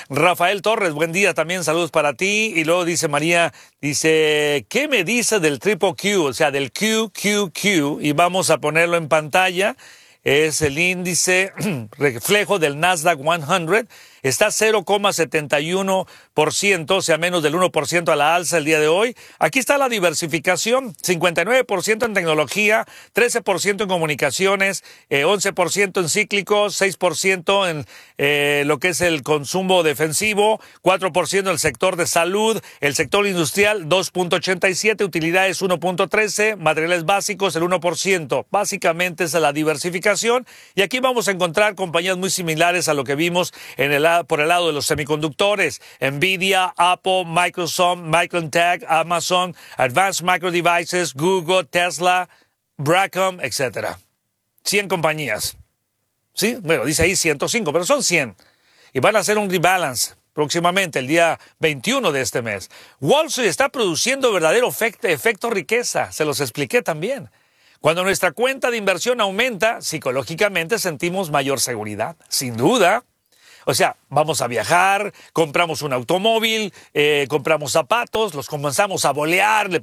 Rafael Torres, buen día también, saludos para ti. Y luego dice María, dice, ¿qué me dice del triple Q? O sea, del QQQ. Y vamos a ponerlo en pantalla. Es el índice reflejo del Nasdaq 100. Está 0,71%, o sea, menos del 1% a la alza el día de hoy. Aquí está la diversificación, 59% en tecnología, 13% en comunicaciones, 11% en cíclicos, 6% en lo que es el consumo defensivo, 4% en el sector de salud, el sector industrial 2,87%, utilidades 1,13%, materiales básicos el 1%. Básicamente es la diversificación y aquí vamos a encontrar compañías muy similares a lo que vimos por el lado de los semiconductores: Nvidia, Apple, Microsoft, Microntech, Amazon, Advanced Micro Devices, Google, Tesla, Broadcom, etc. 100 compañías. ¿Sí? Bueno, dice ahí 105, pero son 100. Y van a hacer un rebalance próximamente, el día 21 de este mes. Wall Street está produciendo verdadero efecto riqueza. Se los expliqué también. Cuando nuestra cuenta de inversión aumenta, psicológicamente sentimos mayor seguridad. Sin duda. O sea, vamos a viajar, compramos un automóvil, compramos zapatos, los comenzamos a bolear, le